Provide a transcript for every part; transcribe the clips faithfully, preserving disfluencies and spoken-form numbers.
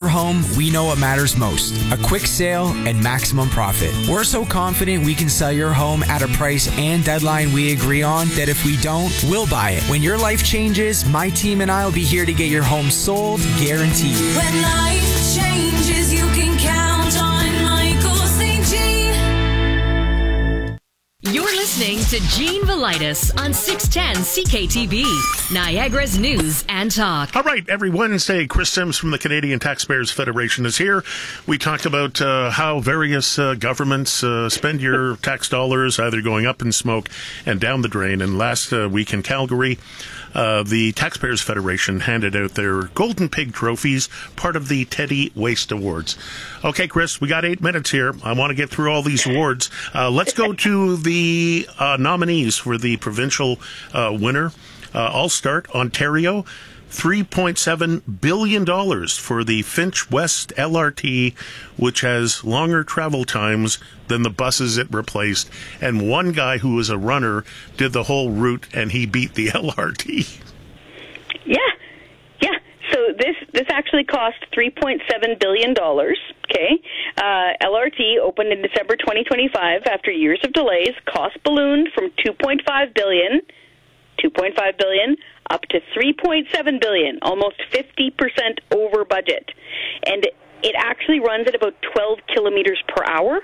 home, we know what matters most. A quick sale and maximum profit. We're so confident we can sell your home at a price and deadline we agree on that if we don't, we'll buy it. When your life changes, my team and I will be here to get your home sold, guaranteed. When life changes, you can count on Michael Saint Jean. You're listening to Gene Velitis on six ten C K T V, Niagara's News and Talk. All right, every Wednesday, Chris Sims from the Canadian Taxpayers Federation is here. We talked about uh, how various uh, governments uh, spend your tax dollars, either going up in smoke and down the drain. And last uh, week in Calgary, uh, the Taxpayers Federation handed out their Golden Pig trophies, part of the Teddy Waste Awards. Okay, Chris, we got eight minutes here. I want to get through all these awards. Uh, let's go to the uh, nominees for the provincial uh, winner. Uh, I'll start. Ontario, three point seven billion dollars for the Finch West L R T, which has longer travel times than the buses it replaced. And one guy who was a runner did the whole route, and he beat the L R T. Yeah, yeah. So this this actually cost three point seven billion dollars. Okay, uh, L R T opened in December twenty twenty-five after years of delays. Cost ballooned from two point five billion dollars, two point five billion dollars, up to three point seven billion dollars, almost fifty percent over budget. And it actually runs at about twelve kilometers per hour.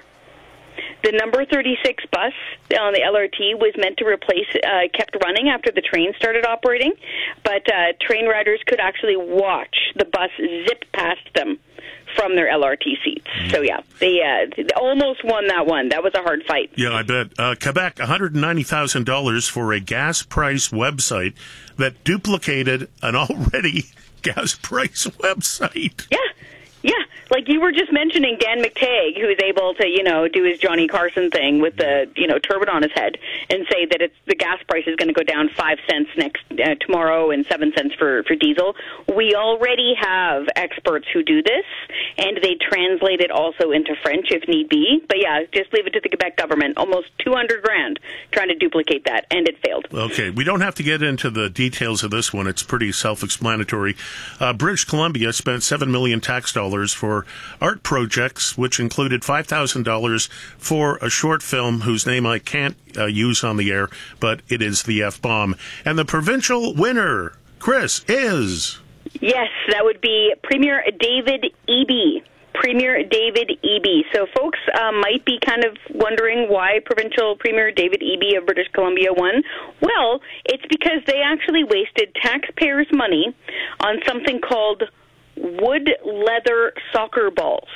The number thirty-six bus on the L R T was meant to replace, uh, kept running after the train started operating, but uh, train riders could actually watch the bus zip past them from their L R T seats. So, yeah, they uh, almost won that one. That was a hard fight. Yeah, I bet. Uh, Quebec, one hundred ninety thousand dollars for a gas price website that duplicated an already gas price website. Yeah. Yeah, like you were just mentioning Dan McTagg, who is able to, you know, do his Johnny Carson thing with the, you know, turban on his head and say that it's the gas price is going to go down five cents next uh, tomorrow and seven cents for, for diesel. We already have experts who do this, and they translate it also into French if need be. But yeah, just leave it to the Quebec government. Almost two hundred grand trying to duplicate that, and it failed. Okay, we don't have to get into the details of this one. It's pretty self-explanatory. Uh, British Columbia spent seven million dollars tax dollars for art projects, which included five thousand dollars for a short film whose name I can't uh, use on the air, but it is the F-bomb. And the provincial winner, Chris, is... Yes, that would be Premier David Eby. Premier David Eby. So folks uh, might be kind of wondering why Provincial Premier David Eby of British Columbia won. Well, it's because they actually wasted taxpayers' money on something called wood leather soccer balls.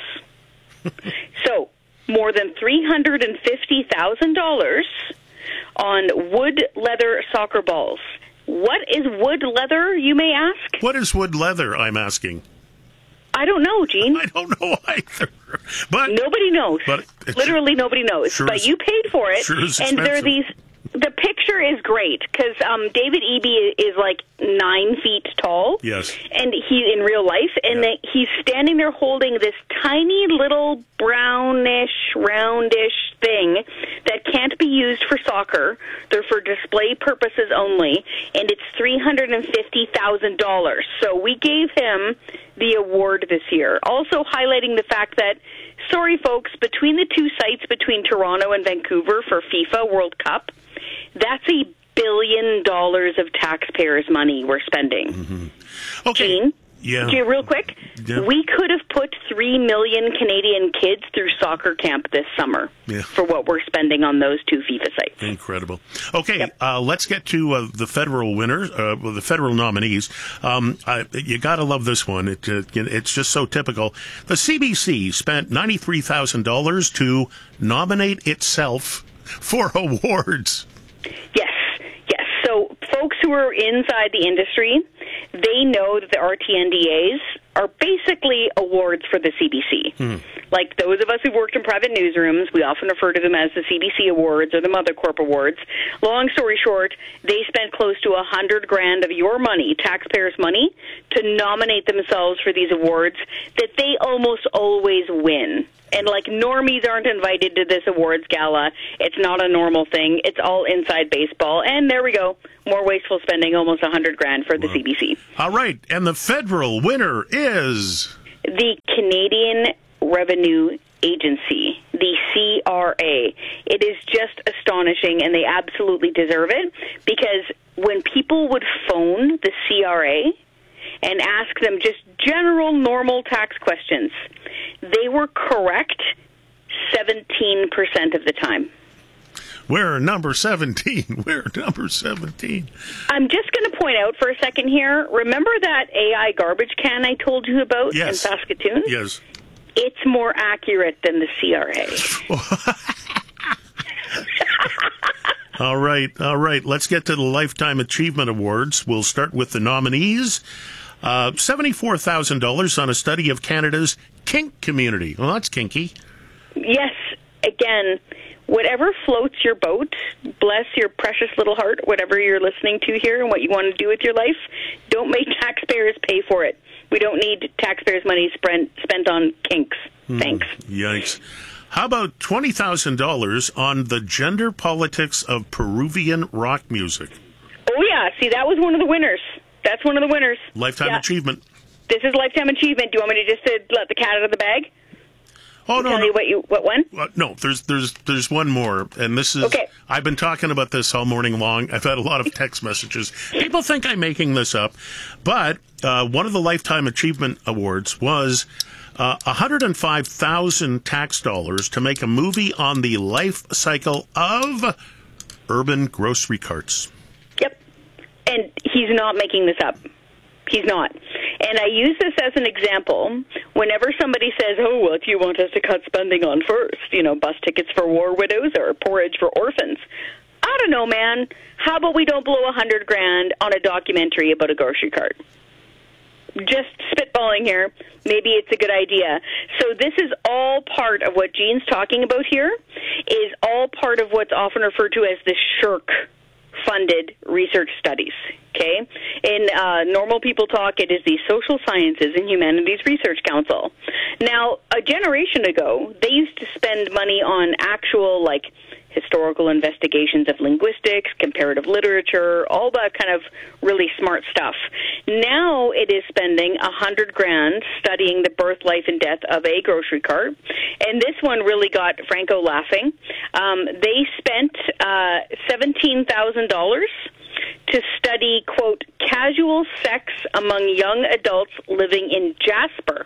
So, more than three hundred fifty thousand dollars on wood leather soccer balls. What is wood leather, you may ask? What is wood leather, I'm asking? I don't know, Gene. I don't know either. But nobody knows. But Literally nobody knows. Sure but is, you paid for it. Sure is and there are these... The picture is great because um, David Eby is like nine feet tall. Yes. And he in real life, and yeah. the, he's standing there holding this tiny little brownish, roundish thing that can't be used for soccer. They're for display purposes only, and it's three hundred fifty thousand dollars. So we gave him the award this year. Also highlighting the fact that, sorry folks, between the two sites between Toronto and Vancouver for FIFA World Cup, that's a billion dollars of taxpayers' money we're spending. Mm-hmm. Okay. Gene, yeah. Gene, real quick, yeah. we could have put three million Canadian kids through soccer camp this summer yeah. for what we're spending on those two FIFA sites. Incredible. Okay, yep. uh, let's get to uh, the federal winners, uh, well, the federal nominees. Um, I, you got to love this one. It, uh, it's just so typical. The C B C spent ninety-three thousand dollars to nominate itself for awards. Yes, yes. So folks who are inside the industry, they know that the R T N D As are basically awards for the C B C. Hmm. Like those of us who've worked in private newsrooms, we often refer to them as the C B C Awards or the Mother Corp Awards. Long story short, they spent close to a hundred grand of your money, taxpayers' money, to nominate themselves for these awards that they almost always win. And, like, normies aren't invited to this awards gala. It's not a normal thing. It's all inside baseball. And there we go. More wasteful spending, almost a hundred grand for the wow. C B C. All right. And the federal winner is... the Canadian Revenue Agency, the C R A. It is just astonishing, and they absolutely deserve it, because when people would phone the C R A and ask them just general, normal tax questions, they were correct seventeen percent of the time. We're number seventeen. We're number seventeen. I'm just going to point out for a second here, remember that A I garbage can I told you about Yes. in Saskatoon? Yes. It's more accurate than the C R A. All right, all right. Let's get to the Lifetime Achievement Awards. We'll start with the nominees. Uh, seventy-four thousand dollars on a study of Canada's kink community. Well, that's kinky. Yes, again, whatever floats your boat, bless your precious little heart, whatever you're listening to here and what you want to do with your life, don't make taxpayers pay for it. We don't need taxpayers' money spent spent on kinks. Thanks. Mm, yikes. How about twenty thousand dollars on the gender politics of Peruvian rock music? Oh, yeah. See, that was one of the winners. That's one of the winners. Lifetime Yeah. achievement. This is Lifetime Achievement. Do you want me to just to let the cat out of the bag? Oh, no, Tell no. you what you what one? Uh, no, there's there's there's one more, and this is. Okay. I've been talking about this all morning long. I've had a lot of text messages. People think I'm making this up, but uh, one of the Lifetime Achievement Awards was uh, one hundred five thousand tax dollars to make a movie on the life cycle of urban grocery carts. Yep. And he's not making this up. He's not. And I use this as an example whenever somebody says, oh, well, if you want us to cut spending on first, you know, bus tickets for war widows or porridge for orphans. I don't know, man. How about we don't blow a hundred grand on a documentary about a grocery cart? Just spitballing here. Maybe it's a good idea. So this is all part of what Jean's talking about here, is all part of what's often referred to as the SSHRC-funded research studies. Okay? In uh, normal people talk, it is the Social Sciences and Humanities Research Council. Now, a generation ago, they used to spend money on actual, like, historical investigations of linguistics, comparative literature, all that kind of really smart stuff. Now it is spending a hundred grand studying the birth, life, and death of a grocery cart. And this one really got Franco laughing. Um, they spent uh, seventeen thousand dollars to study, quote, casual sex among young adults living in Jasper.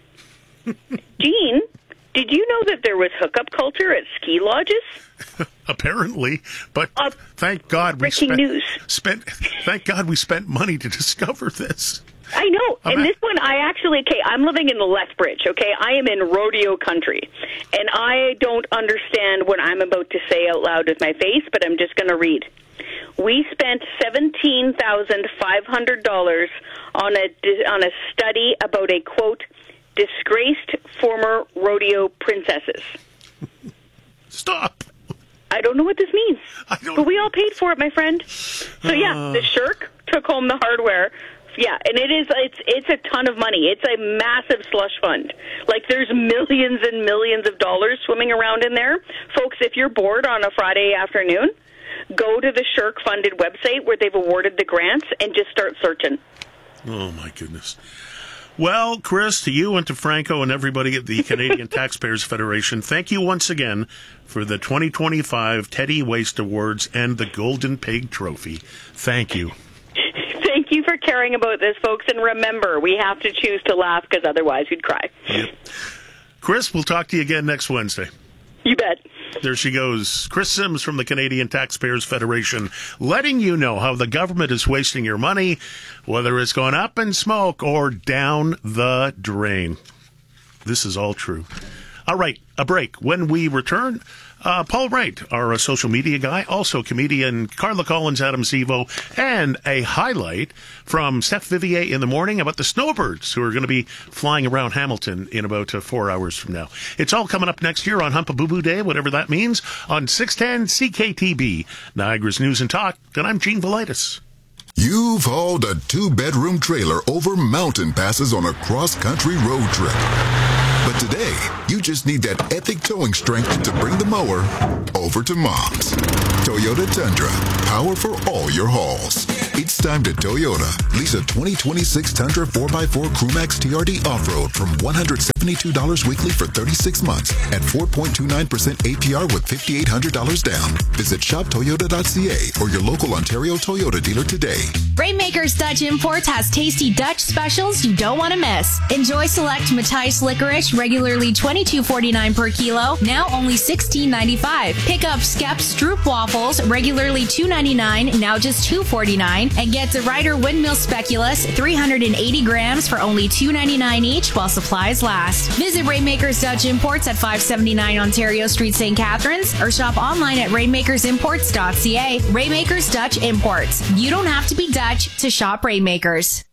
Jean, did you know that there was hookup culture at ski lodges? Apparently, but Uh, thank God we breaking spent, news. spent. Thank God we spent money to discover this. I know. I'm And at- this one, I actually, okay, I'm living in the Lethbridge, okay? I am in rodeo country. And I don't understand what I'm about to say out loud with my face, but I'm just going to read. We spent seventeen thousand five hundred dollars on a, on a study about a, quote, disgraced former rodeo princesses. Stop. I don't know what this means, I don't- but we all paid for it, my friend. So yeah, the SSHRC took home the hardware. Yeah, and it is it's it's a ton of money. It's a massive slush fund. Like there's millions and millions of dollars swimming around in there. Folks, if you're bored on a Friday afternoon, go to the SSHRC funded website where they've awarded the grants and just start searching. Oh, my goodness. Well, Chris, to you and to Franco and everybody at the Canadian Taxpayers Federation, thank you once again for the twenty twenty-five Teddy Waste Awards and the Golden Pig Trophy. Thank you. Thank you for caring about this, folks. And remember, we have to choose to laugh because otherwise we'd cry. Yep. Chris, we'll talk to you again next Wednesday. You bet. There she goes. Chris Sims from the Canadian Taxpayers Federation, letting you know how the government is wasting your money, whether it's going up in smoke or down the drain. This is all true. All right, a break. When we return, uh, Paul Wright, our uh, social media guy, also comedian Carla Collins, Adam Zivo, and a highlight from Steph Vivier in the morning about the snowbirds who are going to be flying around Hamilton in about uh, four hours from now. It's all coming up next year on Humpa Boo Boo Day, whatever that means, on six ten C K T B, Niagara's News and Talk, and I'm Gene Velitis. You've hauled a two-bedroom trailer over mountain passes on a cross-country road trip. But today, you just need that epic towing strength to bring the mower over to Mom's. Toyota Tundra, power for all your hauls. It's time to Toyota. Lease a twenty twenty-six Tundra four by four Crewmax T R D Off-Road from one hundred seventy-two dollars weekly for thirty-six months at four point two nine percent A P R with five thousand eight hundred dollars down. Visit shop toyota dot c a or your local Ontario Toyota dealer today. Rainmakers Dutch Imports has tasty Dutch specials you don't want to miss. Enjoy select Matthijs licorice, regularly twenty-two forty-nine per kilo, now only sixteen ninety-five. Pick up Skep Stroop waffles, regularly two ninety-nine, now just two forty-nine, and get the Ryder Windmill Speculoos, three hundred eighty grams for only two ninety-nine each while supplies last. Visit Rainmakers Dutch Imports at five seventy-nine Ontario Street, Saint Catharines, or shop online at rainmakers imports dot c a. Rainmakers Dutch Imports. You don't have to be Dutch to shop Rainmakers.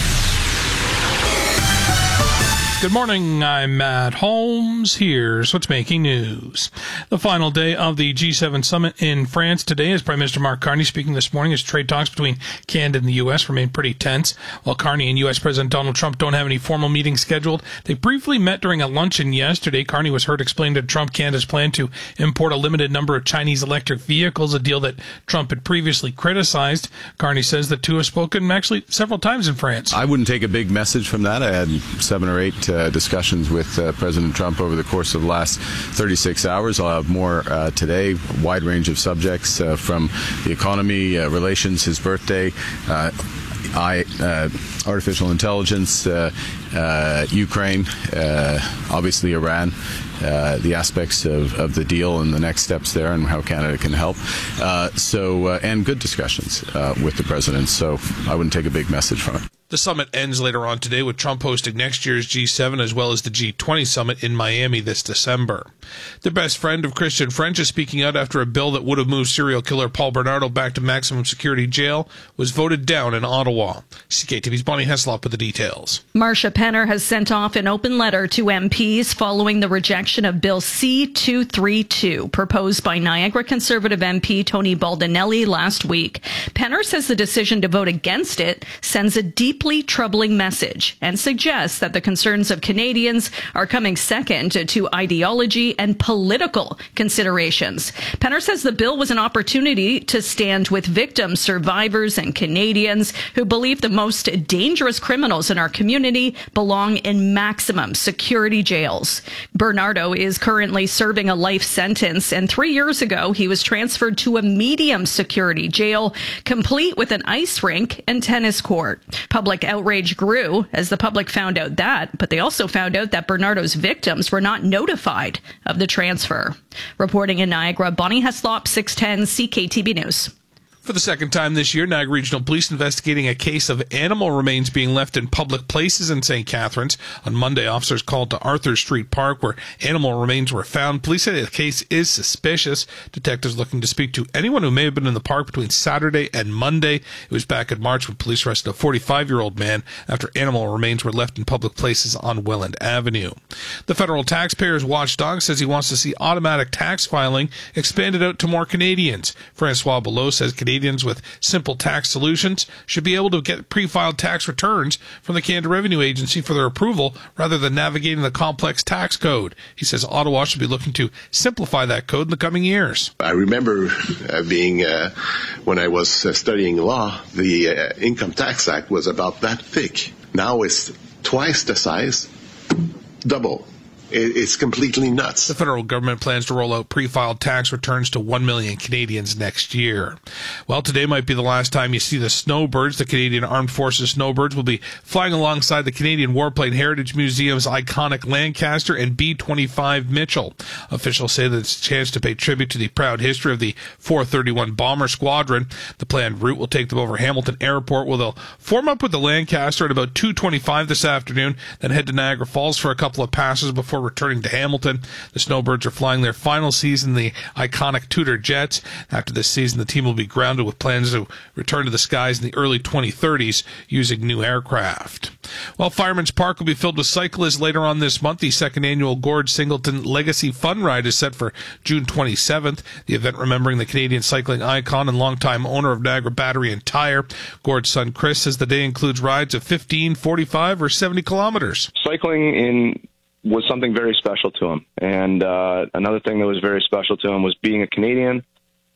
Good morning, I'm Matt Holmes. Here's what's making news. The final day of the G seven summit in France today is Prime Minister Mark Carney speaking this morning as trade talks between Canada and the U S remain pretty tense. While Carney and U S President Donald Trump don't have any formal meetings scheduled, they briefly met during a luncheon yesterday. Carney was heard explain to Trump Canada's plan to import a limited number of Chinese electric vehicles, a deal that Trump had previously criticized. Carney says the two have spoken actually several times in France. I wouldn't take a big message from that. I had seven or eight Uh, discussions with uh, President Trump over the course of the last thirty-six hours. I'll have more uh, today, a wide range of subjects uh, from the economy, uh, relations, his birthday, uh, I, uh, artificial intelligence, uh, uh, Ukraine, uh, obviously Iran, uh, the aspects of, of the deal and the next steps there and how Canada can help. Uh, so, uh, and good discussions uh, with the President. So I wouldn't take a big message from it. The summit ends later on today with Trump hosting next year's G seven as well as the G twenty summit in Miami this December. The best friend of Christian French is speaking out after a bill that would have moved serial killer Paul Bernardo back to maximum security jail was voted down in Ottawa. C K T V's Bonnie Heslop with the details. Marsha Penner has sent off an open letter to M Ps following the rejection of Bill C two thirty-two, proposed by Niagara Conservative M P Tony Baldinelli last week. Penner says the decision to vote against it sends a deep deeply troubling message and suggests that the concerns of Canadians are coming second to ideology and political considerations. Penner says the bill was an opportunity to stand with victims, survivors, and Canadians who believe the most dangerous criminals in our community belong in maximum security jails. Bernardo is currently serving a life sentence, and three years ago he was transferred to a medium security jail, complete with an ice rink and tennis court. Public outrage grew as the public found out that, but they also found out that Bernardo's victims were not notified of the transfer. Reporting in Niagara, Bonnie Heslop, six ten C K T V News. For the second time this year, Niagara Regional Police investigating a case of animal remains being left in public places in Saint Catharines. On Monday, officers called to Arthur Street Park where animal remains were found. Police say the case is suspicious. Detectives looking to speak to anyone who may have been in the park between Saturday and Monday. It was back in March when police arrested a forty-five-year-old man after animal remains were left in public places on Welland Avenue. The federal taxpayers watchdog says he wants to see automatic tax filing expanded out to more Canadians. Francois Belot says Canadians with simple tax solutions should be able to get pre-filed tax returns from the Canada Revenue Agency for their approval rather than navigating the complex tax code. He says Ottawa should be looking to simplify that code in the coming years. I remember uh, being, uh, when I was uh, studying law, the uh, Income Tax Act was about that thick. Now it's twice the size, double. It's completely nuts. The federal government plans to roll out pre-filed tax returns to one million Canadians next year. Well, today might be the last time you see the snowbirds. The Canadian Armed Forces snowbirds will be flying alongside the Canadian Warplane Heritage Museum's iconic Lancaster and B twenty-five Mitchell. Officials say that it's a chance to pay tribute to the proud history of the four thirty-one Bomber Squadron. The planned route will take them over Hamilton Airport, where they'll form up with the Lancaster at about two twenty-five this afternoon, then head to Niagara Falls for a couple of passes before returning to Hamilton. The Snowbirds are flying their final season, the iconic Tudor jets. After this season, the team will be grounded with plans to return to the skies in the early twenty thirties using new aircraft. Well, Fireman's Park will be filled with cyclists later on this month. The second annual Gord Singleton Legacy Fun Ride is set for June twenty-seventh. The event remembering the Canadian cycling icon and longtime owner of Niagara Battery and Tire. Gord's son Chris says the day includes rides of fifteen, forty-five, or seventy kilometers. Cycling in was something very special to him. And uh, another thing that was very special to him was being a Canadian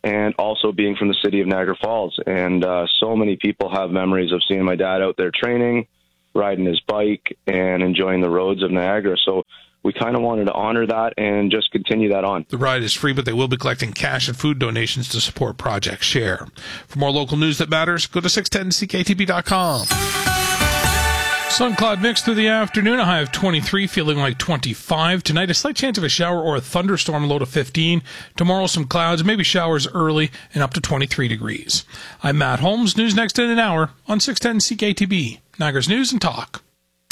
and also being from the city of Niagara Falls. And uh, so many people have memories of seeing my dad out there training, riding his bike, and enjoying the roads of Niagara. So we kind of wanted to honor that and just continue that on. The ride is free, but they will be collecting cash and food donations to support Project Share. For more local news that matters, go to six ten C K T B dot com. Sun cloud mix through the afternoon, a high of twenty-three, feeling like twenty-five. Tonight, a slight chance of a shower or a thunderstorm, low to fifteen. Tomorrow, some clouds, maybe showers early, and up to twenty-three degrees. I'm Matt Holmes. News next in an hour on six ten C K T B, Niagara's News and Talk.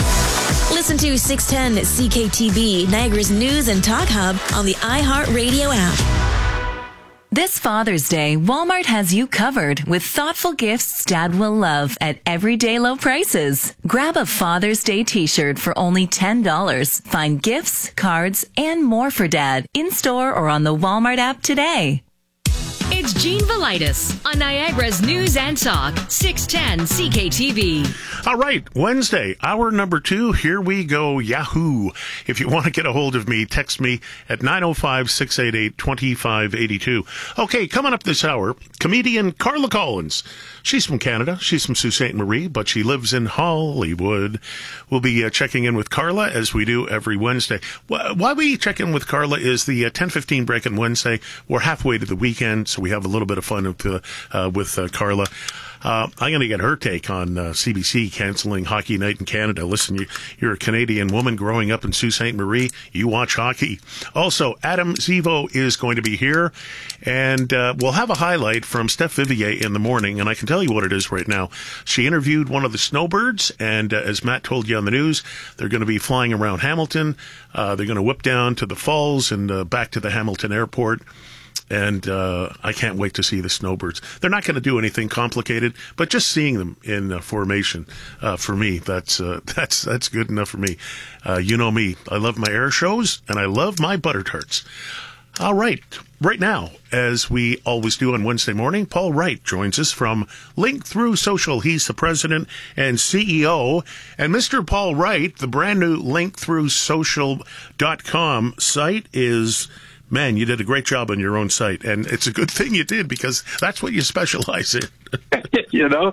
Listen to six ten C K T B, Niagara's News and Talk Hub on the iHeartRadio app. This Father's Day, Walmart has you covered with thoughtful gifts Dad will love at everyday low prices. Grab a Father's Day t-shirt for only ten dollars. Find gifts, cards, and more for Dad in-store or on the Walmart app today. It's Gene Velitis on Niagara's News and Talk, six ten C K T V. All right, Wednesday, hour number two. Here we go. Yahoo! If you want to get a hold of me, text me at nine oh five, six eight eight, two five eight two. Okay, coming up this hour, comedian Carla Collins. She's from Canada. She's from Sault Ste. Marie, but she lives in Hollywood. We'll be uh, checking in with Carla as we do every Wednesday. Why we check in with Carla is the uh, ten fifteen break on Wednesday. We're halfway to the weekend, so we have a little bit of fun with, uh, uh, with uh, Carla. Uh, I'm going to get her take on uh, C B C canceling Hockey Night in Canada. Listen, you, you're a Canadian woman growing up in Sault Ste. Marie. You watch hockey. Also, Adam Zivo is going to be here, and uh, we'll have a highlight from Steph Vivier in the morning, and I can tell you what it is right now. She interviewed one of the snowbirds, and uh, as Matt told you on the news, they're going to be flying around Hamilton. Uh, they're going to whip down to the falls and uh, back to the Hamilton airport. And uh, I can't wait to see the snowbirds. They're not going to do anything complicated, but just seeing them in uh, formation, uh, for me, that's uh, that's that's good enough for me. Uh, you know me. I love my air shows, and I love my butter tarts. All right. Right now, as we always do on Wednesday morning, Paul Wright joins us from Link Through Social. He's the president and C E O. And Mister Paul Wright, the brand new link through social dot com site is... Man, you did a great job on your own site, and it's a good thing you did because that's what you specialize in. You know,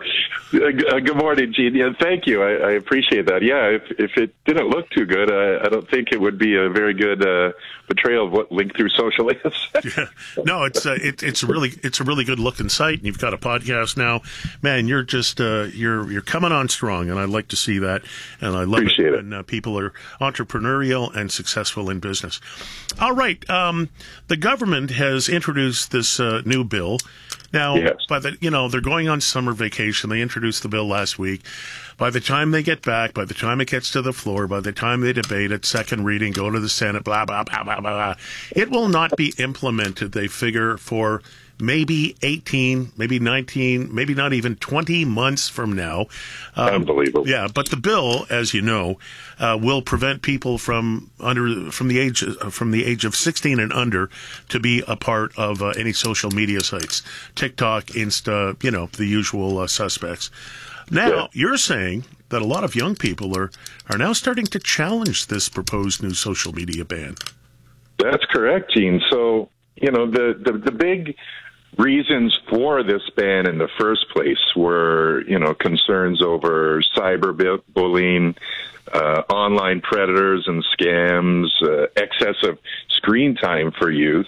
uh, good morning, Gene. Yeah, thank you. I, I appreciate that. Yeah, if if it didn't look too good, I, I don't think it would be a very good uh, portrayal of what Link Through Social is. Yeah. No, it's uh, it, it's really it's a really good looking site, and you've got a podcast now. Man, you're just uh, you're you're coming on strong, and I like to see that, and I love appreciate it when uh, people are entrepreneurial and successful in business. All right, um, the government has introduced this uh, new bill. Now, yes. by the you know they're going on summer vacation. They introduced the bill last week. By the time they get back, by the time it gets to the floor, by the time they debate it, second reading, go to the Senate, blah blah blah blah blah, it will not be implemented. They figure for maybe eighteen, maybe nineteen, maybe not even twenty months from now. Um, Unbelievable. Yeah, but the bill, as you know, uh, will prevent people from under from the age from the age of sixteen and under to be a part of uh, any social media sites, TikTok, Insta, you know, the usual uh, suspects. Now, yeah. You're saying that a lot of young people are are now starting to challenge this proposed new social media ban. That's correct, Gene. So, you know, the the, the big reasons for this ban in the first place were, you know, concerns over cyberbullying, uh, online predators and scams, uh, excessive screen time for youth,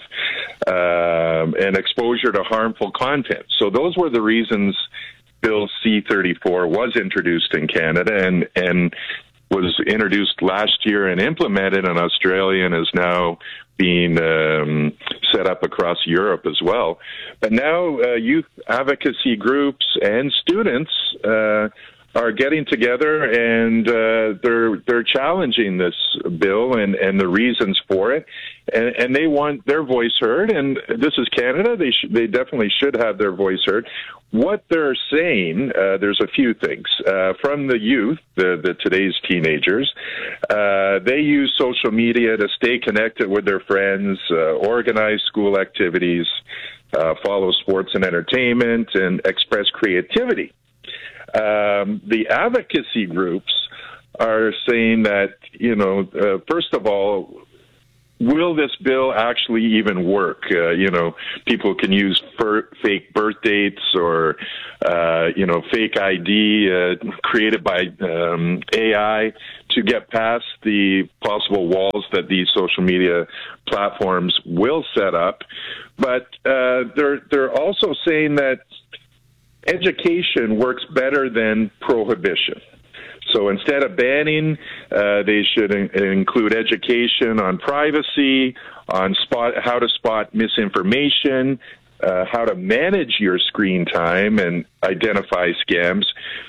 um, and exposure to harmful content. So those were the reasons Bill C thirty-four was introduced in Canada and, and was introduced last year and implemented in Australia and is now being um, set up across Europe as well. But now uh, youth advocacy groups and students uh, are getting together and uh, they're they're challenging this bill and, and the reasons for it, and, and they want their voice heard. And this is Canada; they sh- they definitely should have their voice heard. What they're saying, uh, there's a few things uh, from the youth, the, the today's teenagers. Uh, they use social media to stay connected with their friends, uh, organize school activities, uh, follow sports and entertainment, and express creativity. Um, the advocacy groups are saying that, you know, uh, first of all, will this bill actually even work? Uh, you know, people can use fer- fake birth dates or, uh, you know, fake I D uh, created by um, A I to get past the possible walls that these social media platforms will set up. But uh, they're they're also saying that education works better than prohibition. So instead of banning, uh, they should in- include education on privacy, on spot how to spot misinformation, uh, how to manage your screen time and identify scams.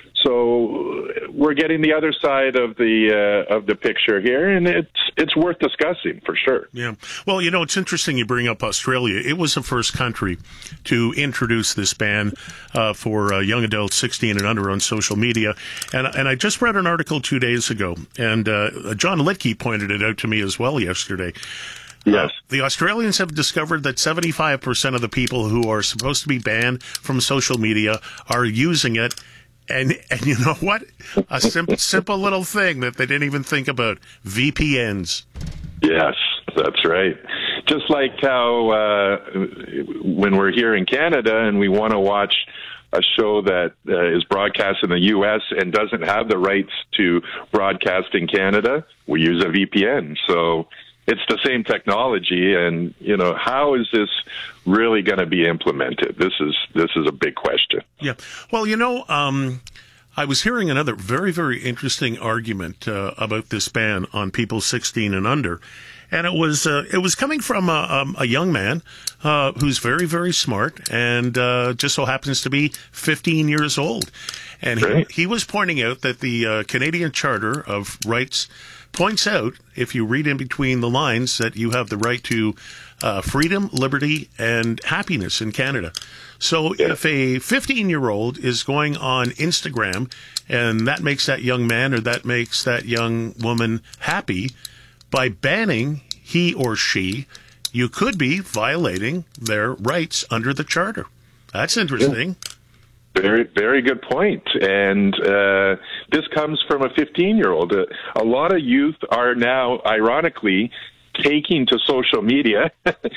So we're getting the other side of the uh, of the picture here, and it's it's worth discussing for sure. Yeah. Well, you know, it's interesting you bring up Australia. It was the first country to introduce this ban uh, for uh, young adults sixteen and under on social media. And and I just read an article two days ago, and uh, John Litke pointed it out to me as well yesterday. Yes. Uh, the Australians have discovered that seventy-five percent of the people who are supposed to be banned from social media are using it. And and you know what? A sim- simple little thing that they didn't even think about: V P Ns. Yes, that's right. Just like how uh, when we're here in Canada and we want to watch a show that uh, is broadcast in the U S and doesn't have the rights to broadcast in Canada, we use a V P N. So it's the same technology, and you know, how is this really going to be implemented? This is this is a big question. Yeah. Well, you know, um, I was hearing another very, very interesting argument uh, about this ban on people sixteen and under, and it was uh, it was coming from a, um, a young man uh, who's very, very smart and uh, just so happens to be fifteen years old, and he, he was pointing out that the uh, Canadian Charter of Rights points out, if you read in between the lines, that you have the right to uh, freedom, liberty, and happiness in Canada. So yeah. If a fifteen-year-old is going on Instagram and that makes that young man or that makes that young woman happy, by banning he or she, you could be violating their rights under the Charter. That's interesting. Yeah. Very, very good point. And uh, this comes from a fifteen-year-old. Uh, a lot of youth are now, ironically, taking to social media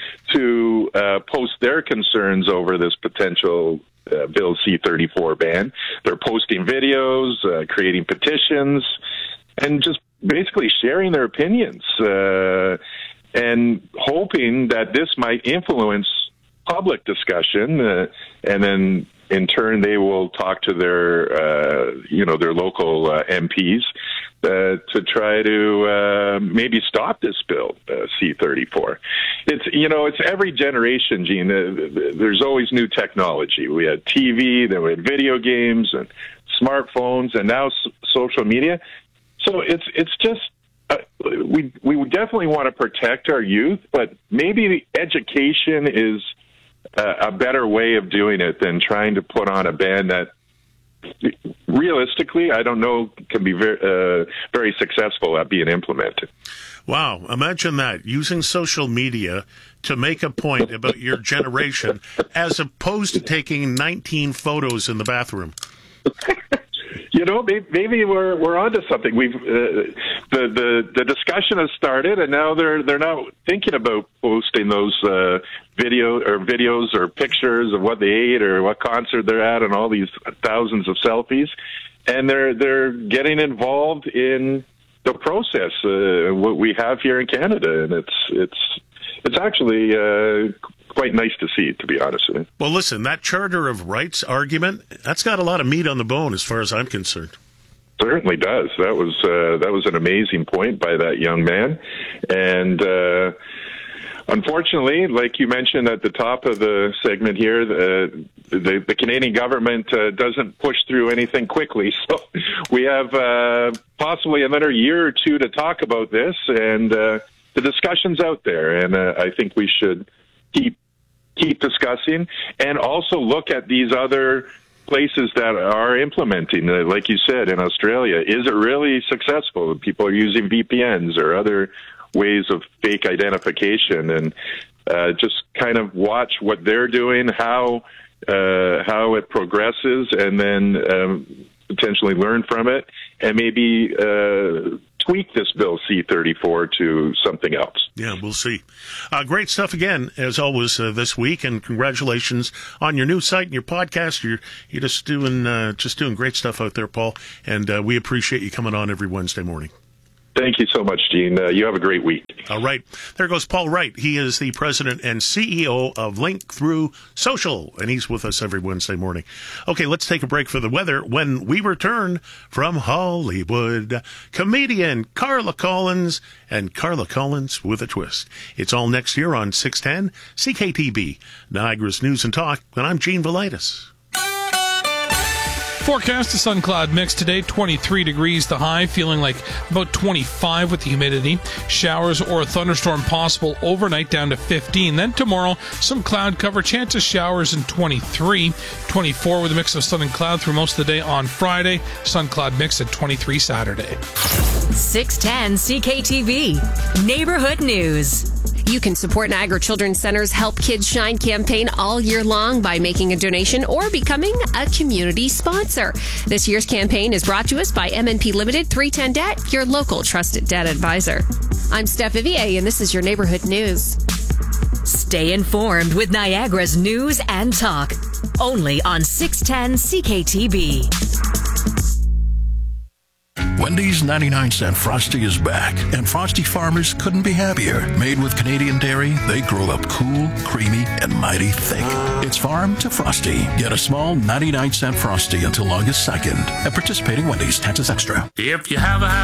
to uh, post their concerns over this potential uh, Bill C thirty-four ban. They're posting videos, uh, creating petitions, and just basically sharing their opinions uh, and hoping that this might influence public discussion, uh, and then in turn, they will talk to their, uh, you know, their local uh, M Ps uh, to try to uh, maybe stop this bill, uh, C thirty-four. It's, you know, it's every generation, Gene. Uh, there's always new technology. We had T V, then we had video games and smartphones, and now s- social media. So it's it's just uh, we we definitely want to protect our youth, but maybe education is a better way of doing it than trying to put on a ban that realistically, I don't know, can be very, uh, very successful at being implemented. Wow. Imagine that, using social media to make a point about your generation as opposed to taking nineteen photos in the bathroom. You know, maybe, maybe we're we're onto something. We've uh, the the the discussion has started, and now they're they're now thinking about posting those uh, video or videos or pictures of what they ate or what concert they're at, and all these thousands of selfies, and they're they're getting involved in the process. Uh, what we have here in Canada, and it's it's it's actually uh, quite nice to see, to be honest with you. Well, listen, that Charter of Rights argument, that's got a lot of meat on the bone as far as I'm concerned. Certainly does. That was uh, that was an amazing point by that young man. And uh, unfortunately, like you mentioned at the top of the segment here, the, the, the Canadian government uh, doesn't push through anything quickly. So we have uh, possibly another year or two to talk about this. And uh, the discussion's out there. And uh, I think we should keep keep discussing, and also look at these other places that are implementing, uh, like you said, in Australia. Is it really successful? People are using V P Ns or other ways of fake identification, and uh, just kind of watch what they're doing, how uh, how it progresses, and then um, potentially learn from it, and maybe uh, tweak this Bill C thirty-four to something else. Yeah, we'll see. Uh, great stuff again, as always, uh, this week, and congratulations on your new site and your podcast. You're you're just doing uh, just doing great stuff out there, Paul, and uh, we appreciate you coming on every Wednesday morning. Thank you so much, Gene. Uh, you have a great week. All right. There goes Paul Wright. He is the president and C E O of Link Through Social, and he's with us every Wednesday morning. Okay, let's take a break for the weather. When we return from Hollywood, comedian Carla Collins, and Carla Collins with a twist. It's all next year on six ten C K T B, Niagara's News and Talk, and I'm Gene Velitis. Forecast a sun cloud mix today, twenty-three degrees the high, feeling like about twenty-five with the humidity. Showers or a thunderstorm possible overnight down to fifteen. Then tomorrow, some cloud cover, chance of showers in twenty-three. twenty-four with a mix of sun and cloud through most of the day on Friday. Sun cloud mix at twenty-three Saturday. six ten C K T V Neighborhood News. You can support Niagara Children's Center's Help Kids Shine campaign all year long by making a donation or becoming a community sponsor. This year's campaign is brought to us by M N P Limited three ten Debt, your local trusted debt advisor. I'm Steph Vivier, and this is your Neighborhood News. Stay informed with Niagara's News and Talk, only on six ten C K T B. Wendy's ninety-nine cent Frosty is back, and Frosty farmers couldn't be happier. Made with Canadian dairy, they grow up cool, creamy, and mighty thick. It's farm to Frosty. Get a small ninety-nine cent Frosty until August second at participating Wendy's. Taxes extra. If you have a